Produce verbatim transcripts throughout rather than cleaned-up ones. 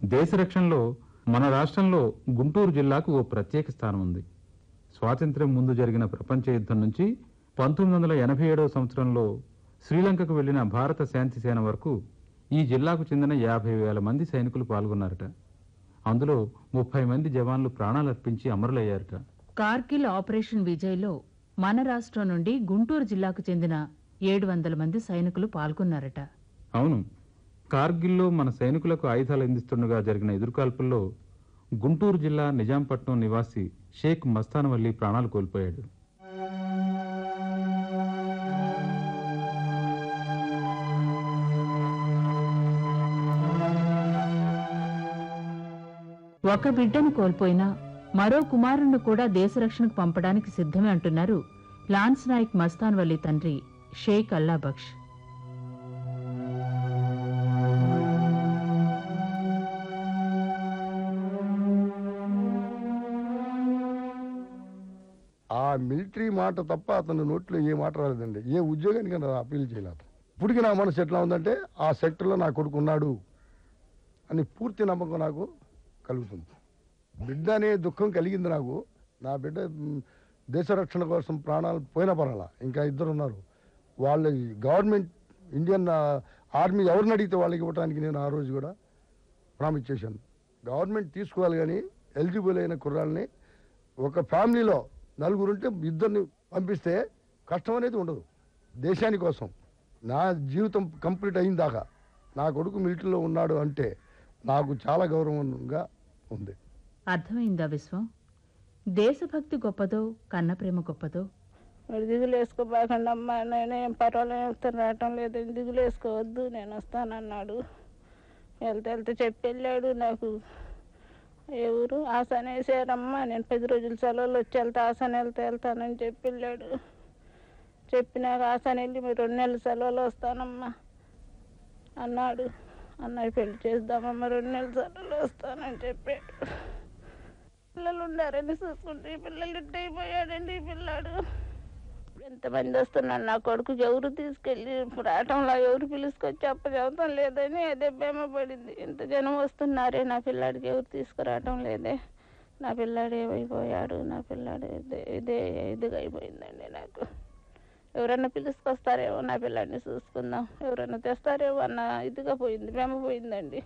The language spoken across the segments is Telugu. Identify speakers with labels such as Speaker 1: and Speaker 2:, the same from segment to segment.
Speaker 1: దేశ రక్షణలో మన రాష్ట్రంలో గుంటూరు జిల్లాకు ఓ ప్రత్యేక స్థానం ఉంది. స్వాతంత్ర్యం ముందు జరిగిన ప్రపంచ యుద్ధం నుంచి పంతొమ్మిది వందల ఎనభై ఏడవ సంవత్సరంలో శ్రీలంకకు వెళ్లిన భారత శాంతి సేన వరకు ఈ జిల్లాకు చెందిన యాభై వేల మంది సైనికులు పాల్గొన్నారట. అందులో ముప్పై మంది జవాన్లు ప్రాణాలర్పించి అమరులయ్యారట.
Speaker 2: కార్గిల్ ఆపరేషన్ విజయ్లో మన రాష్ట్రం నుండి గుంటూరు జిల్లాకు చెందిన ఏడు వందల మంది సైనికులు పాల్గొన్నారట.
Speaker 1: అవును, కార్గిల్లో మన సైనికులకు ఆయుధాలు అందిస్తుండగా జరిగిన ఎదురుకాల్పుల్లో గుంటూరు జిల్లా నిజాంపట్నం నివాసి షేక్ మస్తానవల్లి ప్రాణాలు కోల్పోయాడు.
Speaker 2: ఒక బిడ్డను కోల్పోయినా మరో కుమారుణ్ణి కూడా దేశరక్షణకు పంపడానికి సిద్ధమే అంటున్నారు లాన్స్ నాయక్ మస్తాన్వల్లి తండ్రి షేక్ అల్లా బక్ష్.
Speaker 3: ఆ మిలిటరీ మాట తప్ప అతని నోట్లో ఏ మాట రాలేదండి. ఏ ఉద్యోగానికి అప్పీల్ చేయలేదు. ఇప్పటికీ నా మనసు ఎట్లా ఉందంటే ఆ సెక్టర్లో నా కొడుకు ఉన్నాడు అని పూర్తి నమ్మకం నాకు కలుగుతుంది. బిడ్డ అనే దుఃఖం కలిగింది నాకు. నా బిడ్డ దేశ రక్షణ కోసం ప్రాణాలు పోయిన పరాల. ఇంకా ఇద్దరు ఉన్నారు. వాళ్ళ గవర్నమెంట్ ఇండియన్ ఆర్మీ ఎవరిని అడిగితే వాళ్ళకి ఇవ్వడానికి నేను ఆ రోజు కూడా ప్రామిస్ చేశాను. గవర్నమెంట్ తీసుకోవాలి, కానీ ఎలిజిబుల్ అయిన కుర్రాళ్ళని ఒక ఫ్యామిలీలో నలుగురుంటే ఇద్దరిని పంపిస్తే కష్టం అనేది ఉండదు. దేశాని కోసం నా జీవితం కంప్లీట్ అయిన దాకా నా కొడుకు మిలిటరీలో ఉన్నాడు అంటే నాకు చాలా గౌరవంగా ఉంది.
Speaker 2: అర్థమైందా విశ్వం? దేశభక్తి గొప్పదో కన్న ప్రేమ గొప్పదో?
Speaker 4: మరి దిగులు వేసుకోబాకండి అమ్మా, నేనేం పర్వాలేదు రావటం లేదు, దిగులు వేసుకోవద్దు, నేను వస్తానన్నాడు. వెళ్తే వెళ్తే చెప్పి వెళ్ళాడు. నాకు ఏ ఊరు ఆసాన వేసారమ్మా, నేను పది రోజుల సెలవులు వచ్చి వెళ్తే ఆసాన వెళ్తే వెళ్తానని చెప్పి వెళ్ళాడు. చెప్పినాక ఆసాన వెళ్ళి మీరు రెండు నెలల సెలవులు వస్తానమ్మా అన్నాడు. అన్నయ్య పెళ్లి చేద్దామమ్మా, రెండు నెలల సెలవులు వస్తానని చెప్పాడు. పిల్లలు ఉండారని చూసుకుంటే ఈ పిల్లలు ఇట్ట అయిపోయాడండి. ఈ పిల్లాడు ఎంతమంది వస్తున్నాడు నా కొడుకు, ఎవరు తీసుకెళ్ళి రావటంలో ఎవరు పిలుచుకొచ్చి అప్ప చదువుతాం లేదని అదే భేమ పడింది. ఇంత జనం వస్తున్నారే, నా పిల్లాడికి ఎవరు తీసుకురావటం లేదే, నా పిల్లాడు ఏమైపోయాడు, నా పిల్లాడు ఇదే ఇదే ఇదిగా అయిపోయిందండి. నాకు ఎవరన్నా పిలుచుకొస్తారేమో, నా పిల్లాడిని చూసుకుందాం, ఎవరన్నా తెస్తారేమో అన్న ఇదిగా పోయింది, భేమ పోయిందండి.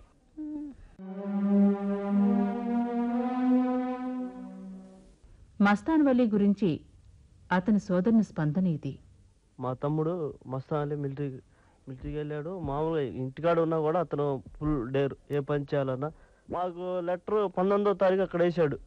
Speaker 2: మస్తాన్వల్లి గురించి అతని సోదరుని స్పందన ఇది.
Speaker 5: మా తమ్ముడు మస్తాన్ అలీ మిలిటరీ మిలిటరీకి వెళ్ళాడు. మామూలుగా ఇంటికాడ ఉన్నా కూడా అతను ఫుల్ డేర్, ఏ పని చేయాలన్నా. మాకు లెటర్ పంతొమ్మిదో తారీఖు అక్కడ వేసాడు.